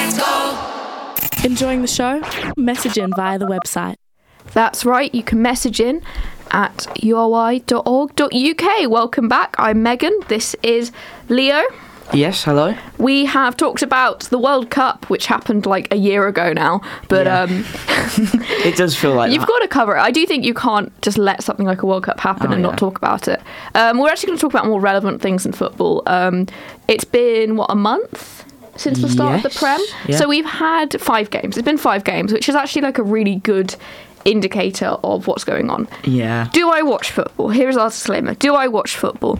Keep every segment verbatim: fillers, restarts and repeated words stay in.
Let's go. Enjoying the show? Message in via the website. That's right, you can message in at u r y dot org dot u k. Welcome back, I'm Megan, this is Leo. Yes, hello. We have talked about the World Cup, which happened like a year ago now, but Yeah. um, It does feel like you've that. got to cover it. I do think you can't just let something like a World Cup happen Oh, and yeah. not talk about it. Um, we're actually going to talk about more relevant things in football. Um, it's been, what, a month since the start of Yes, the Prem? yeah. So we've had five games. It's been five games, which is actually like a really good indicator of what's going on. Yeah. Do I watch football? Here's our disclaimer. Do I watch football?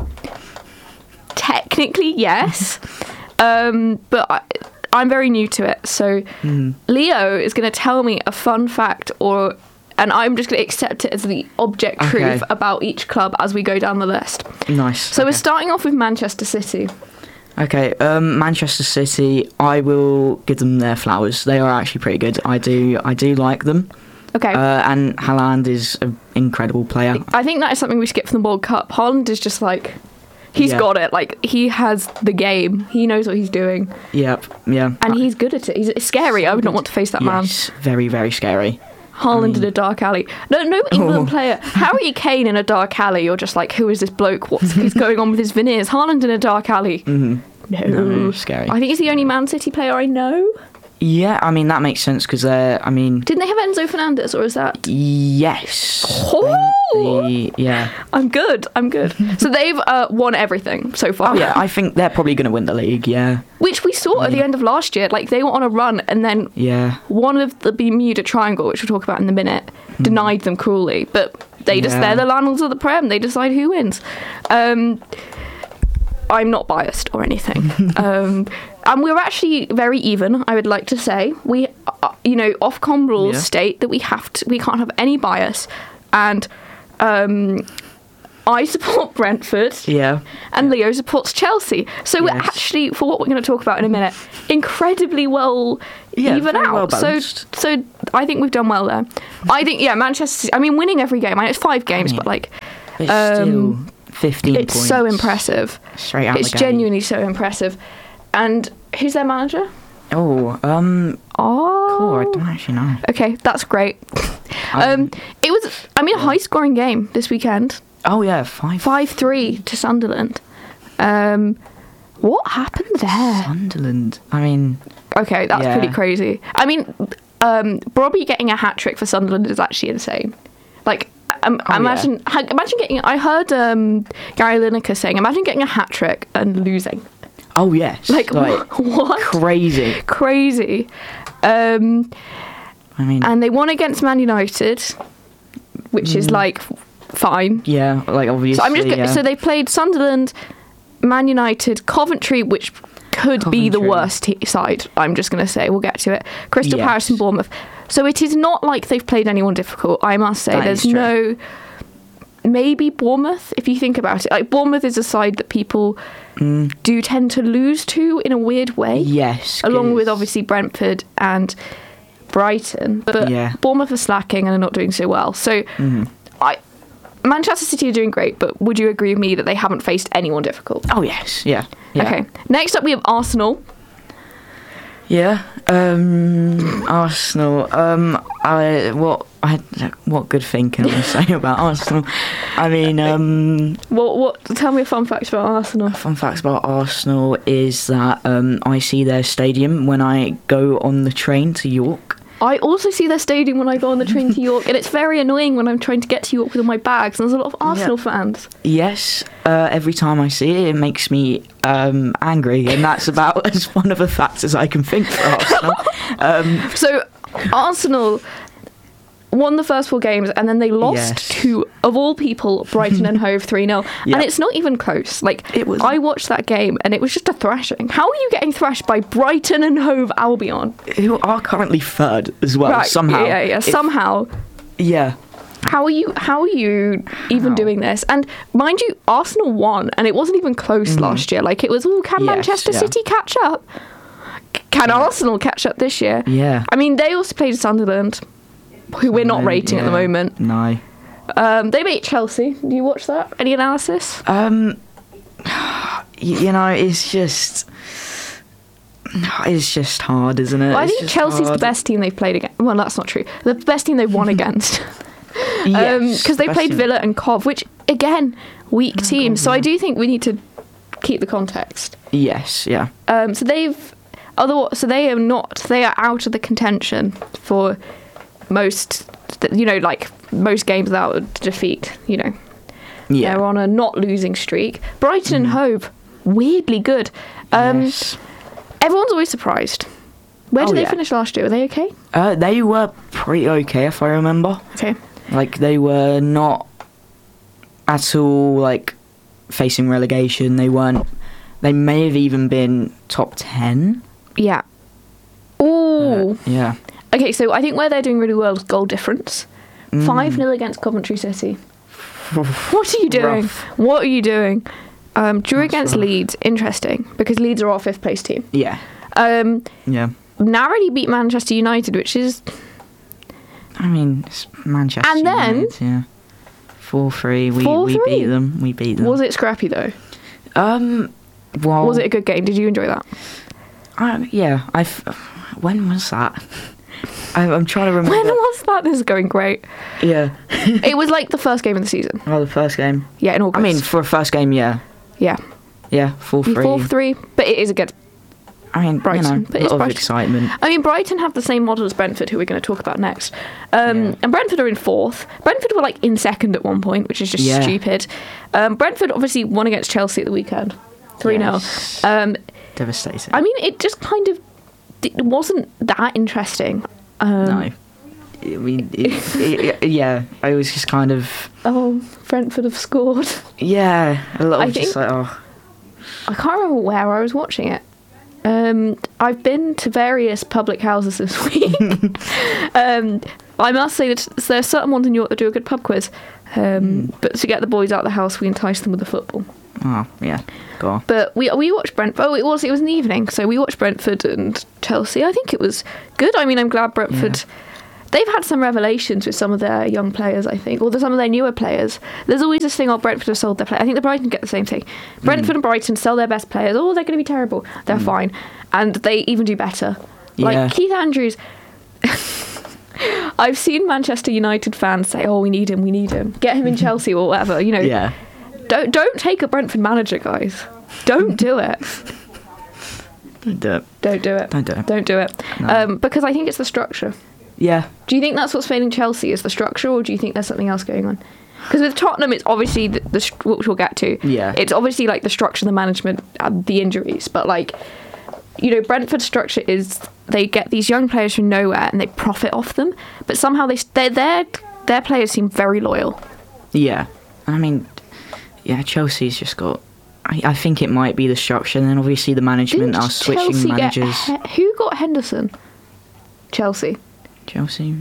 Technically, yes. um, but I, I'm very new to it. So Mm. Leo is going to tell me a fun fact, or and I'm just going to accept it as the object Okay. truth about each club as we go down the list. Nice. So okay. we're starting off with Manchester City. Okay, um, Manchester City, I will give them their flowers. They are actually pretty good. I do I do like them. Okay. Uh, and Haaland is an incredible player. I think that is something we skip from the World Cup. Haaland is just like, he's Yeah. got it. Like, he has the game. He knows what he's doing. Yep, yeah. And he's good at it. He's it's scary. I would not want to face that man. Yes, very, very scary. Haaland in a dark alley. No, no England Oh. player. Harry Kane in a dark alley. You're just like, who is this bloke? What's what's going on with his veneers? Haaland in a dark alley. hmm No. No, scary. I think he's the only Man City player I know. Yeah, I mean, that makes sense because they're, I mean, Didn't they have Enzo Fernandez, or is that? yes. Oh! They- yeah. I'm good. I'm good. So they've uh, won everything so far. Oh, yeah, I think they're probably going to win the league, yeah. Which we saw at the end of last year. Like, they were on a run, and then Yeah. one of the Bermuda Triangle, which we'll talk about in a minute, denied them cruelly. But they just, Hmm. Yeah. they're the landlords of the Prem. They decide who wins. Um, I'm not biased or anything. um, and we're actually very even, I would like to say. We, uh, you know, Ofcom rules Yeah. state that we have to, we can't have any bias. And um, I support Brentford. Yeah. And Leo supports Chelsea. So we're Yes. actually, for what we're going to talk about in a minute, incredibly well Yeah, even very out. well so, balanced. so I think we've done well there. I think, yeah, Manchester City, I mean, winning every game. I know it's five games, mean, but like, It's Um, still fifteen it's points. so impressive. Straight out It's the gate. genuinely so impressive. And who's their manager? Oh, um, Oh, cool, I don't actually know. okay, that's great. um, it was, I mean, a high-scoring game this weekend. Oh, yeah, five. five three to Sunderland. Um, what happened there? Sunderland. I mean, Okay, that's Yeah. pretty crazy. I mean, um, Bobby getting a hat trick for Sunderland is actually insane. Like, um, Oh, imagine, ha- imagine getting. I heard um, Gary Lineker saying, "Imagine getting a hat trick and losing." oh, yes. Like, what? crazy. Crazy. Um, I mean, and they won against Man United, which is like fine. yeah, like, obviously, So I'm just. Go- yeah. So they played Sunderland, Man United, Coventry, which could be the Coventry. worst t- side. I'm just going to say. We'll get to it. Crystal Yes. Palace and Bournemouth. So it is not like they've played anyone difficult. I must say. That There's is true. no. Maybe Bournemouth, if you think about it. Like, Bournemouth is a side that people Mm, do tend to lose to in a weird way. yes. Along with 'cause- obviously Brentford and Brighton. But Yeah. Bournemouth are slacking and are not doing so well. So Mhm. I Manchester City are doing great, but would you agree with me that they haven't faced anyone difficult? Oh, yes, yeah. yeah. Okay. Next up we have Arsenal. Yeah. Um, Arsenal. Um, I what I what good thing can I say about Arsenal? I mean, um, What what tell me a fun fact about Arsenal. fun facts about Arsenal is that um, I see their stadium when I go on the train to York. I also see their stadium when I go on the train to York, and it's very annoying when I'm trying to get to York with all my bags, and there's a lot of Arsenal fans. Yes, uh, every time I see it, it makes me um, angry, and that's about as one of the factors I can think for Arsenal. um, So Arsenal won the first four games, and then they lost Yes. to, of all people, Brighton and Hove three nil. Yeah. And it's not even close. Like, It was- I watched that game, and it was just a thrashing. How are you getting thrashed by Brighton and Hove Albion? who are currently third as well, right, somehow. Yeah, yeah, It- somehow. yeah. How are you? How are you even How? doing this? And mind you, Arsenal won, and it wasn't even close last year. Like, it was, oh, can Yes, Manchester yeah. City catch up? C- Can Arsenal catch up this year? Yeah. I mean, they also played Sunderland, who we're not Um, rating at the yeah, moment. No. Um, they beat Chelsea. Do you watch that? Any analysis? Um, y- you know, it's just It's just hard, isn't it? Well, I It's think just Chelsea's hard. the best team they've played against. Well, that's not true. The best team they've won against. Yes, Because they best played team. Villa and Cov, which, again, weak Oh, teams. God, So I yeah. do think we need to keep the context. Yes, yeah. Um, so they've, other, so they are not, they are out of the contention for most, you know, like most games without defeat, you know. Yeah. They're on a not losing streak. Brighton and Hove, weirdly good. Um, yes. Everyone's always surprised. Where Oh, did they yeah. finish last year? Were they okay? Uh, they were pretty okay, if I remember. Okay. Like, they were not at all, like, facing relegation. They weren't... They may have even been top ten. Yeah. Ooh. Uh, yeah. Okay, so I think where they're doing really well is goal difference. Mm. five nil against Coventry City. What are you doing? Rough. What are you doing? Um, drew That's against rough. Leeds. Interesting, because Leeds are our fifth place team. Yeah. Um, Yeah. narrowly beat Manchester United, which is... I mean, it's Manchester And then- United, yeah. four three. We, four we three. beat them. We beat them. Was it scrappy, though? Um, well... Was it a good game? Did you enjoy that? I, yeah, I've... When was that? I, I'm trying to remember. When was that? This is going great. Yeah. It was like the first game of the season. Oh, the first game. Yeah, in August. I mean, for a first game, yeah. yeah. Yeah, four three. four three, but it is against... I mean, Brighton, you know, but a it's lot of Brighton. excitement. I mean, Brighton have the same model as Brentford, who we're going to talk about next. Um, Yeah. And Brentford are in fourth. Brentford were like in second at one point, which is just Yeah. stupid. Um, Brentford obviously won against Chelsea at the weekend, three nil. Yes. Um, Devastating. I mean, it just kind of it wasn't that interesting. Um, no. I mean, it, it, yeah, I was just kind of... Oh, Brentford have scored. Yeah, a lot I of just think- like, oh... I can't remember where I was watching it. Um, I've been to various public houses this week. um, I must say that there are certain ones in York that do a good pub quiz. Um, But to get the boys out of the house, we entice them with the football. Oh, yeah, go on. But we we watched Brentford. Oh, it was it was in the evening, so we watched Brentford and Chelsea. I think it was good. I mean, I'm glad Brentford. Yeah. They've had some revelations with some of their young players, I think, or some of their newer players. There's always this thing, oh, Brentford have sold their players. I think the Brighton get the same thing. Brentford and Brighton sell their best players. Oh, they're going to be terrible. They're fine. And they even do better. Like Yeah. Keith Andrews. I've seen Manchester United fans say, oh, we need him, we need him. Get him in Chelsea or whatever. You know, Yeah. don't don't take a Brentford manager, guys. Don't do it. Don't do it. Don't do it. Don't do it. Don't do it. No. Um, because I think it's the structure. Yeah. Do you think that's what's failing Chelsea, is the structure, or do you think there's something else going on? Because with Tottenham, it's obviously the, the str- which we'll get to. Yeah. It's obviously like the structure, the management, and the injuries. But like, you know, Brentford's structure is they get these young players from nowhere and they profit off them. But somehow they their their their players seem very loyal. Yeah. I mean, yeah, Chelsea's just got... I, I think it might be the structure, and then obviously the management Didn't are switching Chelsea managers. Get, he- who got Henderson? Chelsea. Chelsea...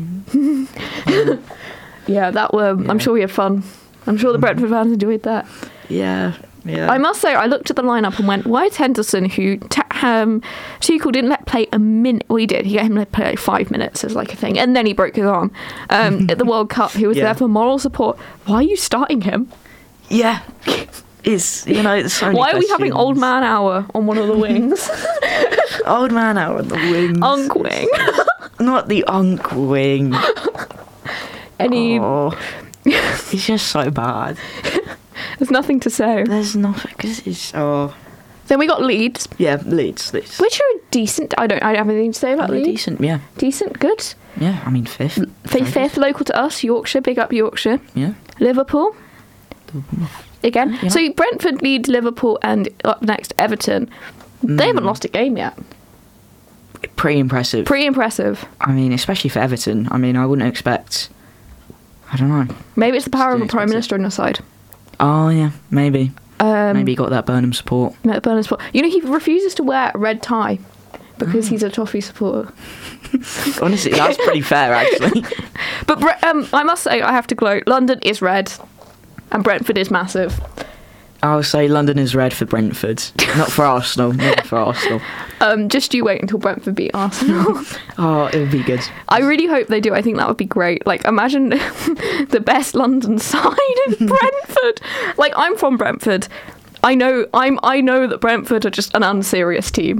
Yeah, that were. Yeah. I'm sure we had fun. I'm sure the Brentford fans enjoyed that. Yeah. Yeah. I must say, I looked at the lineup and went, why is Henderson, who ta- um, Tuchel didn't let play a minute? Well, he did. He let him let play like five minutes as like a thing, and then he broke his arm um, at the World Cup. He was Yeah. there for moral support. Why are you starting him? Yeah. It's, you know, it's so many Why are we having questions. old man hour on one of the wings? Old man out on the wings. Unk wing. Not the unk wing. Any? Oh, it's just so bad. There's nothing to say. There's nothing, because it's... Oh... Then we got Leeds, Yeah, Leeds. Leeds. which are decent. I don't. I don't have anything to say about They're Leeds. decent, yeah. Decent, good. Yeah, I mean, fifth. Fifth, fifth local to us, Yorkshire. Big up Yorkshire. Yeah. Liverpool. Again. Yeah. So Brentford, Leeds, Liverpool, and up next Everton. They haven't lost a game yet. Pretty impressive. Pretty impressive. I mean, especially for Everton. I mean, I wouldn't expect... I don't know. Maybe it's the power of a Still prime expensive. minister on your side. Oh, yeah, maybe. Um, maybe he got that Burnham support. Met Bernard Sport. You know, he refuses to wear a red tie because he's a Toffee supporter. Honestly, that's pretty fair, actually. But Bre- um, I must say, I have to gloat. London is red, and Brentford is massive. I'll say London is red for Brentford. Not for Arsenal. Not for Arsenal. Um, just you wait until Brentford beat Arsenal. Oh, it would be good. I really hope they do. I think that would be great. Like, imagine the best London side in Brentford. Like, I'm from Brentford. I know I'm. I know that Brentford are just an unserious team.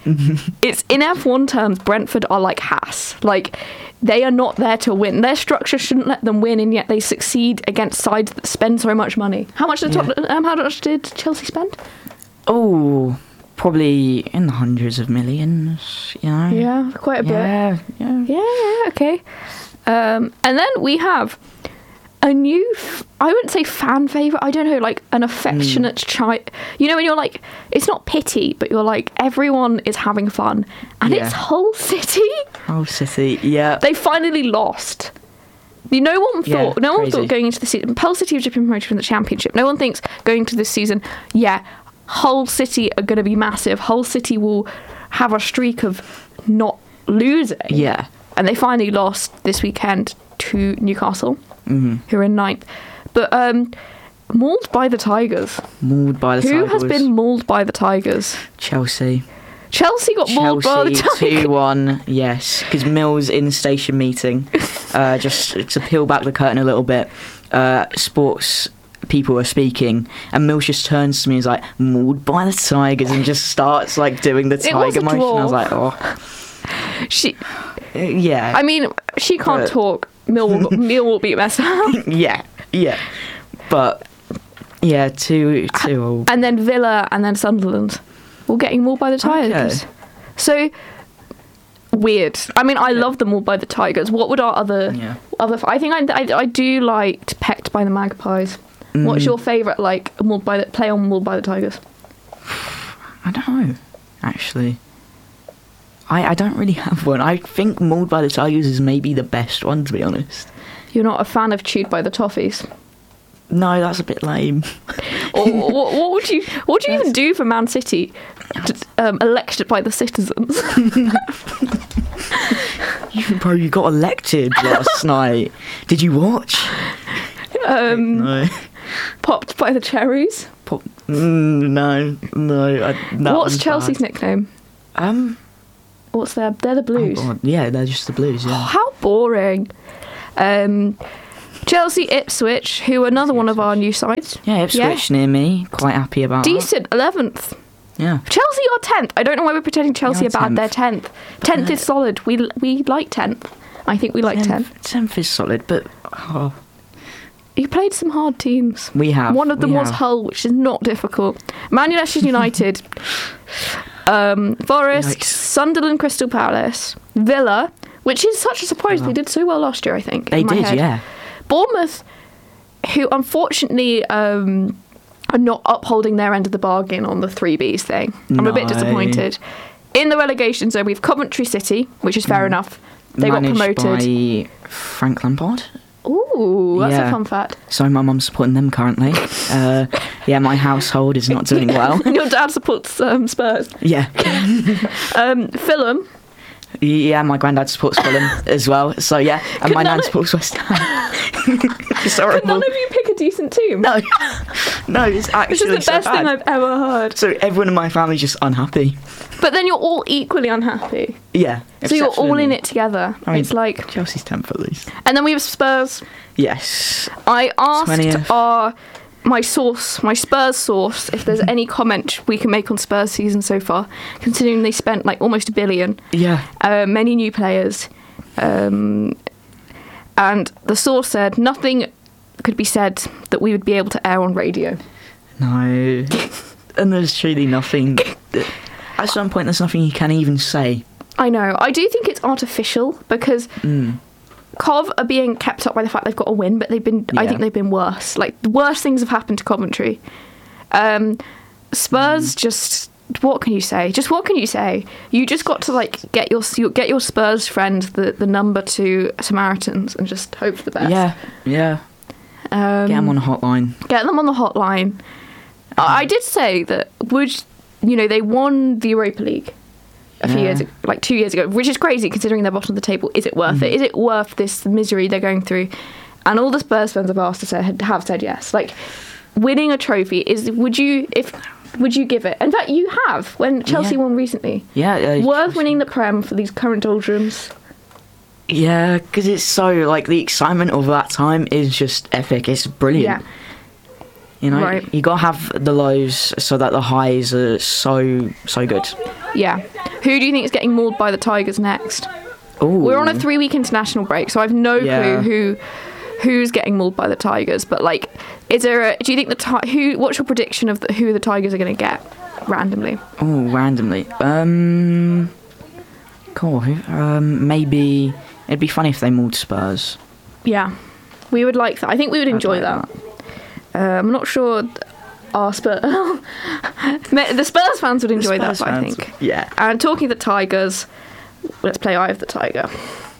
It's in F one terms, Brentford are like Haas. Like, they are not there to win. Their structure shouldn't let them win, and yet they succeed against sides that spend so much money. How much did, Yeah. Tot- um, how much did Chelsea spend? Oh, probably in the hundreds of millions, you know? Yeah, quite a bit. Yeah, yeah. Yeah, yeah, okay. Um, and then we have a new, f- I wouldn't say fan favourite, I don't know, like an affectionate Mm. child. You know, when you're like, it's not pity, but you're like, everyone is having fun. And Yeah. it's Hull City. Hull City, yeah. They finally lost. You No one Yeah, thought. no one crazy. thought going into the season. Hull City have just been promoted from the Championship. No one thinks going to this season. Yeah, Hull City are going to be massive. Hull City will have a streak of not losing. Yeah. And they finally lost this weekend to Newcastle, Mm-hmm. who are in ninth. But um, mauled by the Tigers. Mauled by the Who Tigers. has been mauled by the Tigers? Chelsea. Chelsea got mauled by the Chelsea Tigers. two one, yes. Because Mills in station meeting, uh, just to peel back the curtain a little bit, uh, sports people are speaking, and Mills just turns to me and is like, mauled by the Tigers, and just starts like doing the was a tiger motion. draw. I was like, oh. She, Uh, yeah. I mean, she can't But- talk. Mill will, Mill will beat West Ham. yeah, yeah. But, yeah, two, two all. And then Villa and then Sunderland. All getting mauled by the Tigers. Okay. So, weird. I mean, I love them all by the Tigers. What would our other... Yeah. other? I think I, I, I do like Pecked by the Magpies. What's Mm. your favourite, like, mauled by the, play on mauled by the Tigers? I don't know, actually. I, I don't really have one. I think Mauled by the Tigers is maybe the best one, to be honest. You're not a fan of Chewed by the Toffees? No, that's a bit lame. Or what, what would you what do you even do for Man City? To, um, elected by the citizens. You, bro, you got elected last night. Did you watch? um, No. Popped by the cherries. Pop- mm, no, no. I, that What's one's Chelsea's bad. nickname? Um, What's their? They're the oh Blues. God, yeah, they're just the Blues, yeah. How boring. Um, Chelsea Ipswich, who are another one of our new sides. Yeah, Ipswich near me. Quite happy about that. Decent, eleventh. Yeah. Chelsea are tenth. I don't know why we're pretending Chelsea You're are bad. tenth. They're tenth. tenth is solid. We we like tenth. I think we like tenth. Tenth is solid, but oh, You played some hard teams. we have. One of them we was have. Hull, which is not difficult. Manchester United, um, Forest, Yikes. Sunderland, Crystal Palace, Villa, which is such a surprise. Villa. They did so well last year, I think. They in my did, head. yeah. Bournemouth, who unfortunately um, are not upholding their end of the bargain on the three Bs thing. I'm a bit No. disappointed. In the relegation zone, we have Coventry City, which is fair enough. They Managed got promoted. by Frank Lampard. Ooh, that's Yeah. a fun fact. So my mum's supporting them currently. uh, yeah, my household is not doing well. Your dad supports um, Spurs. Yeah. Um, Fulham. Yeah, my granddad supports Fulham as well. So yeah, and Could my none nan of- supports West Ham. It's Could horrible. none of you pick a decent team? No, no, it's actually This is the so best thing bad. I've ever heard. So everyone in my family's just unhappy. But then you're all equally unhappy. Yeah. So you're all in exceptionally. it together. I mean- It's like... Chelsea's tenth at least. And then we have Spurs. Yes. I asked twentieth. our my source, my Spurs source, if there's any comment we can make on Spurs season so far, considering they spent like almost a billion, Yeah. uh, many new players, um, and the source said nothing could be said that we would be able to air on radio. No. And there's truly nothing. At some point, there's nothing you can even say. I know. I do think it's artificial because Mm. Cov are being kept up by the fact they've got a win, but they've been. I Yeah. think they've been worse. Like the worst things have happened to Coventry. Um, Spurs just. What can you say? Just what can you say? You just got to like get your you get your Spurs friend the, the number two Samaritans and just hope for the best. Yeah. Yeah. Um, Get them on a hotline. Get them on the hotline. I I did say that would you know they won the Europa League a few Yeah. years ago, like two years ago, which is crazy considering they're bottom of the table. Is it worth it? Is it worth this misery they're going through? And all the Spurs fans I've asked to say have said yes. Like winning a trophy is would you if would you give it? In fact, you have when Chelsea Yeah. won recently. Yeah. Uh, Worth winning the Prem for these current doldrums. Yeah, because it's so like the excitement of that time is just epic. It's brilliant. Yeah. You know, Right. you got to have the lows so that the highs are so so good. Yeah. Who do you think is getting mauled by the Tigers next? Ooh. We're on a three-week international break, so I've no Yeah. clue who who's getting mauled by the Tigers. But like, is there? A, do you think the ti- who? What's your prediction of the, who the Tigers are going to get randomly? Oh, randomly. Um, cool. who- Um, maybe it'd be funny if they mauled Spurs. Yeah, we would like that. I think we would enjoy like that. Uh, I'm not sure. Our Spurs, the Spurs fans would enjoy that, Spurs I fans- think. Yeah. And talking of the Tigers, let's play Eye of the Tiger.